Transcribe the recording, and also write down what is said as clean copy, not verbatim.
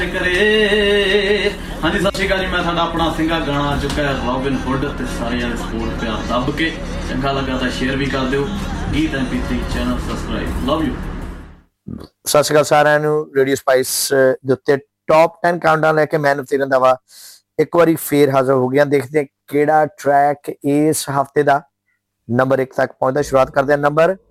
ਕਰੇ ਹਾਂਜੀ ਸਤਿ ਸ਼੍ਰੀ ਅਕਾਲ ਜੀ। ਮੈਂ ਤੁਹਾਡਾ ਆਪਣਾ ਸਿੰਘਾ ਗਾਣਾ ਆ ਚੁੱਕਾ ਹੈ ਰੋਬਿਨ ਹੁੱਡ ਤੇ ਸਾਰੇ ਜਣੇ ਸਪੋਰਟ ਪਿਆਰ ਦੱਬ ਕੇ ਚੰਗਾ ਲੱਗਾ ਤਾਂ ਸ਼ੇਅਰ ਵੀ ਕਰ ਦਿਓ। ਗੀਤ MP3 channel subscribe love you. ਸਤਿ ਸ਼੍ਰੀ ਅਕਾਲ ਸਾਰਿਆਂ ਨੂੰ। ਰੇਡੀਓ ਸਪਾਈਸ ਦੇ ਉੱਤੇ ਟੌਪ 10 ਕਾਊਂਟਡਾਊਨ ਲੈ ਕੇ ਮੈਂ ਨਵਤੇਜ ਰੰਧਾਵਾ ਇੱਕ ਵਾਰੀ ਫੇਰ ਹਾਜ਼ਰ ਹੋ ਗਿਆ। ਦੇਖਦੇ ਕਿਹੜਾ ਟਰੈਕ ਇਸ ਹਫਤੇ ਦਾ ਨੰਬਰ 1 ਤੱਕ ਪਹੁੰਚਦਾ। ਸ਼ੁਰੂਆਤ ਕਰਦੇ ਹਾਂ ਨੰਬਰ